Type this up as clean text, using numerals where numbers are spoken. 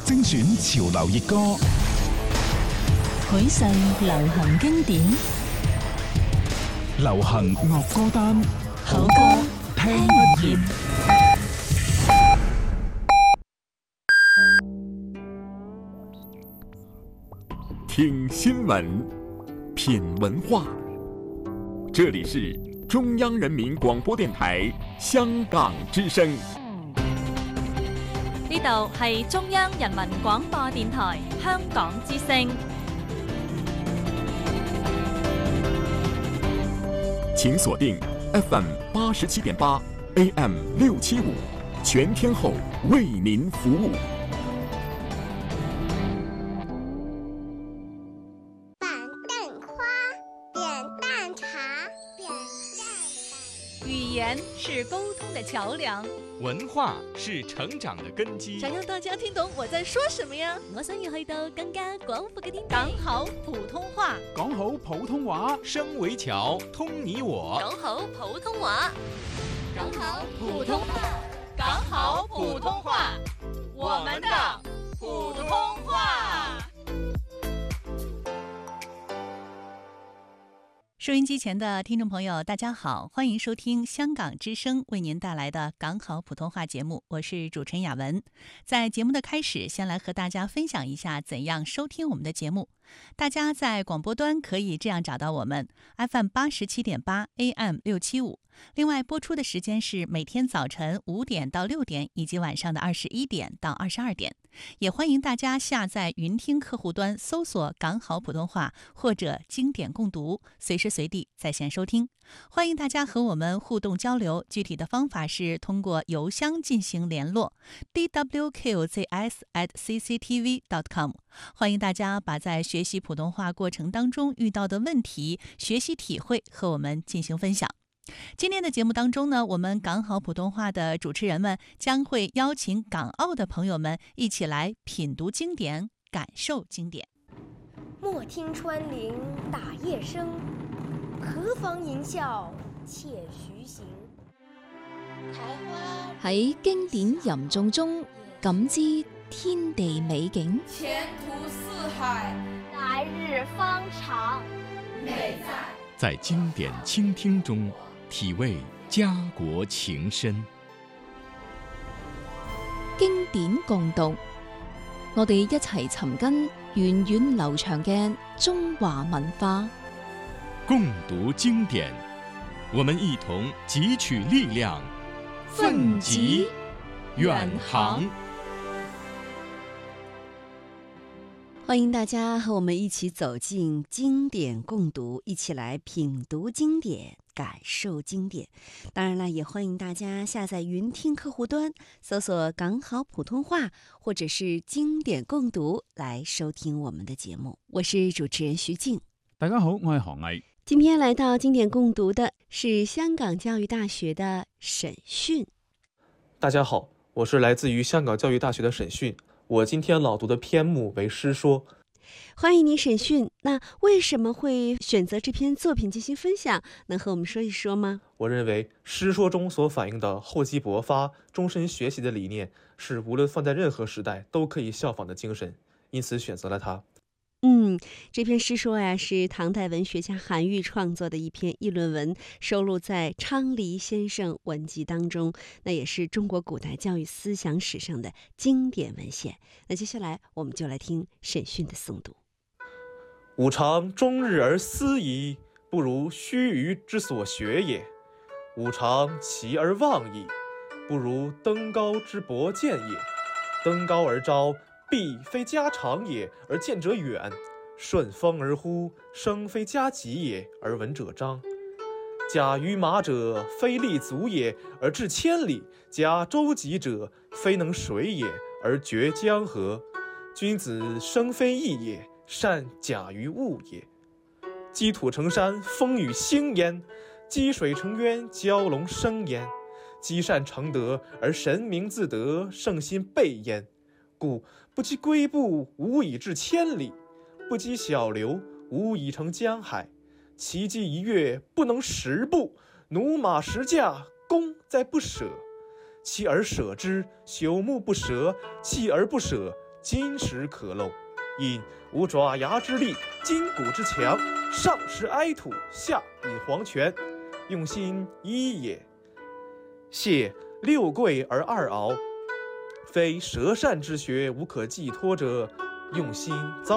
精選潮流熱歌， 許世流行經典， 流行樂歌單， 好歌聽不厭。 听新闻，品文化。这里是中央人民廣播電台香港之聲。 呢度係中央人民廣播電台香港之聲。 請鎖定 FM 87.8 AM 675，全天候為您服務。 語言是溝通的橋樑， 文化是成長的根基。 想讓大家聽懂我在說什麼呀？ 我想要去到更加廣闊嘅天地。 講好普通話， 講好普通話， 聲為橋，通你我。 講好普通話， 講好普通話，講好普通話，我們的普通話。 收音機前的聽眾朋友，大家好，歡迎收聽香港之聲為您帶來的港好普通話節目，我是主持人雅文。在節目的開始，先來和大家分享一下怎樣收聽我們的節目。大家在廣播端可以這樣找到我們 FM 87.8 AM 675，另外播出的時間是每天早晨5點到6點，以及晚上的21點到22點。也歡迎大家下載雲聽客戶端，搜索港好普通話或者經典共讀，隨時隨地在線收聽。歡迎大家和我們互動交流，具體的方法是通過郵箱進行聯絡 dwqzs@cctv.com。歡迎大家把在學習普通話過程當中遇到的問題、學習體會和我們進行分享。今天的節目當中呢，我們港好普通話的主持人們將會邀請港澳的朋友們一起來品讀經典，感受經典。 莫聽穿林打葉聲，何妨吟嘯且徐行。 喺經典吟誦中感知天地美景， 前途似海， 來日方長， 美在經典傾聽中體味家國情深。 經典共讀，我哋一齊尋根源遠流長嘅中華文化。 共讀經典，我們一同汲取力量，奮楫遠航。 歡迎大家和我們一起走進經典共讀，一起來品讀經典，感受經典。當然了，也歡迎大家下載雲聽客戶端，搜索港好普通話或者是經典共讀來收聽我們的節目。我是主持人徐靜。 大家好，我係何毅。 今天來到經典共讀的是香港教育大學的沈迅。 大家好，我是來自於香港教育大學的沈迅。我今天朗讀的篇目為師說。 歡迎你沈迅，那為什麼會選擇這篇作品進行分享？能和我們說一說嗎？ 我認為師說中所反映的厚積薄發、終身學習的理念，是無論放在任何時代都可以效仿的精神，因此選擇了它。 這篇師說呀，是唐代文學家韓愈創作的一篇議論文，收錄在《昌黎先生文集》當中，那也是中國古代教育思想史上的經典文獻。那接下來我們就來聽沈迅的誦讀。 吾常終日而思矣，不如須臾之所學也；吾常期而望矣，不如登高之博見也。登高而招，必非家長也，而見者遠；順風而呼，聲非家急也，而聞者彰。駕於馬者，非力足也，而致千里；駕舟楫者，非能水也，而絕江河。君子生非異也，善假於物也。積土成山，風雨興焉；積水成淵，蛟龍生焉。積善成德，而神明自得，聖心備焉。故不積跬步，無以至千里；不積小流，無以成江海。騏稽一躍，不能十步；駑馬十駕，功在不舍。鍥而捨之，朽木不折；鍥而不捨， 金石可镂。因无爪牙之力，筋骨之强，上施哀土，下以黄泉，用心一也。谢六跪而二螯，非舌善之学无可寄托者，用心糟。